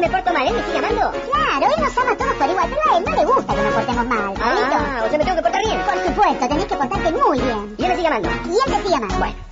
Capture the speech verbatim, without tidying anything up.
me porto mal, él me sigue amando. Claro, él nos ama a todos por igual, pero a él no le gusta que nos portemos mal, Pablito. Ah, o sea, me tengo que portar bien. Por supuesto, tenés que portarte muy bien. Y él me sigue amando. Y él te sigue amando. Bueno.